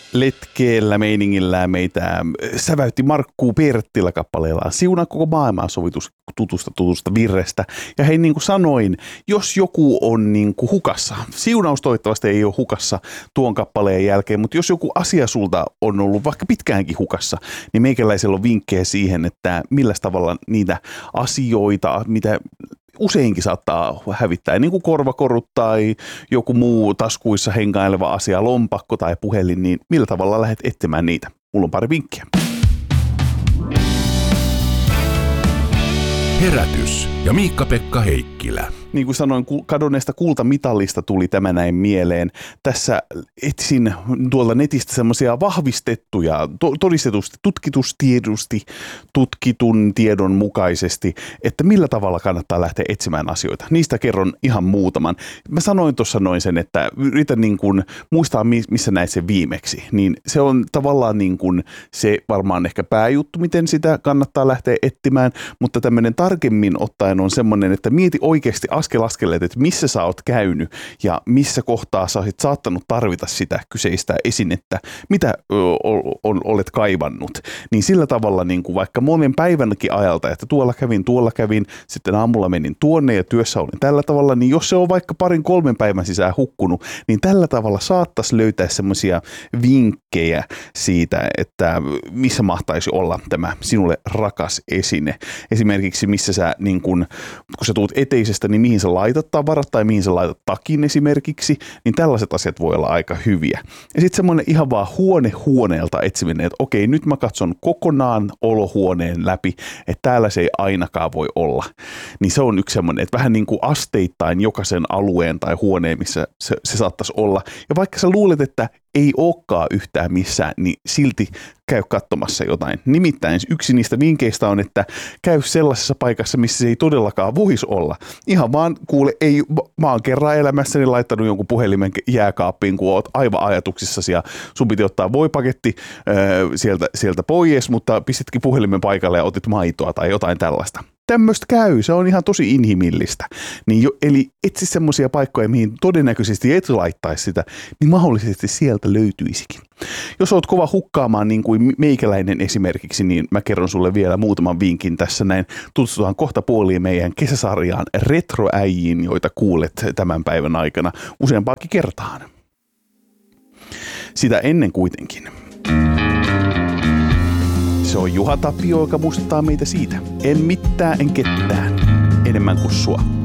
letkeellä meiningillä meitä säväytti Markku Perttilä kappaleellaan Siunaa koko maailmaa sovitus tutusta virrestä. Ja hei, niin kuin sanoin, jos joku on niin kuin hukassa, siunaus toivottavasti ei ole hukassa tuon kappaleen jälkeen, mutta jos joku asia sulta on ollut vaikka pitkäänkin hukassa, niin meikäläisellä on vinkkejä siihen, että millä tavalla niitä asioita, mitä useinkin saattaa hävittää, niin kuin korvakorut tai joku muu taskuissa hengaileva asia, lompakko tai puhelin, niin millä tavalla lähdet etsimään niitä? Mulla on pari vinkkiä. Herätys ja Miikka-Pekka Heikkilä. Niin kuin sanoin, kadonneesta kultamitalista tuli tämä näin mieleen. Tässä etsin tuolta netistä semmoisia vahvistettuja, todistetusti, tutkitun tiedon mukaisesti, että millä tavalla kannattaa lähteä etsimään asioita. Niistä kerron ihan muutaman. Mä sanoin tuossa noin sen, että yritän niin kuin muistaa, missä näit sen viimeksi. Niin se on tavallaan niin kuin se varmaan ehkä pääjuttu, miten sitä kannattaa lähteä etsimään, mutta tämmöinen tarkemmin ottaen on semmoinen, että mieti oikeasti askel askeleet, että missä sä oot käynyt ja missä kohtaa sä olisit saattanut tarvita sitä kyseistä esinettä, mitä olet kaivannut. Niin sillä tavalla niin kuin vaikka monen päivänkin ajalta, että tuolla kävin, sitten aamulla menin tuonne ja työssä olin tällä tavalla, niin jos se on vaikka 2-3 päivän sisään hukkunut, niin tällä tavalla saattaisi löytää semmoisia vinkkejä siitä, että missä mahtaisi olla tämä sinulle rakas esine. Esimerkiksi missä sä, niin kun sä tuut eteisestä, niin mihin sä laitat tavarat tai mihin sä laitat takin esimerkiksi, niin tällaiset asiat voi olla aika hyviä. Ja sitten semmoinen ihan vaan huoneelta etsiminen, että okei, nyt mä katson kokonaan olohuoneen läpi, että täällä se ei ainakaan voi olla. Niin se on yksi semmoinen, että vähän niin kuin asteittain jokaisen alueen tai huoneen, missä se saattaisi olla. Ja vaikka sä luulet, että ei olekaan yhtään missään, niin silti käy katsomassa jotain. Nimittäin yksi niistä vinkkeistä on, että käy sellaisessa paikassa, missä se ei todellakaan voisi olla. Ihan vaan kuule, mä oon kerran elämässäni laittanut jonkun puhelimen jääkaappiin, kun oot aivan ajatuksissasi ja sun piti ottaa voipaketti sieltä pois, mutta pistitkin puhelimen paikalle ja otit maitoa tai jotain tällaista. Tämmöistä käy, se on ihan tosi inhimillistä. Eli etsi semmoisia paikkoja, mihin todennäköisesti et laittaisi sitä, niin mahdollisesti sieltä löytyisikin. Jos oot kova hukkaamaan niin kuin meikäläinen esimerkiksi, niin mä kerron sulle vielä muutaman vinkin tässä näin. Tutustutaan kohta puoliin meidän kesäsarjaan retroäijiin, joita kuulet tämän päivän aikana useampaakin kertaan. Sitä ennen kuitenkin. Se on Juha Tapio, joka muistuttaa meitä siitä. En mitään, en ketään. Enemmän kuin sua.